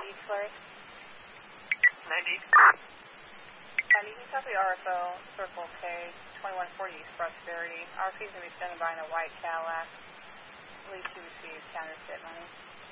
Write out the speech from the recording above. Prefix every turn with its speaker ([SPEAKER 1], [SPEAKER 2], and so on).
[SPEAKER 1] East Flurry.
[SPEAKER 2] 90.
[SPEAKER 1] You can copy RFO, Circle K, 2140 East Prosperity. RFP is going to be standing by in a white Cadillac. Lead to receive counterfeit money.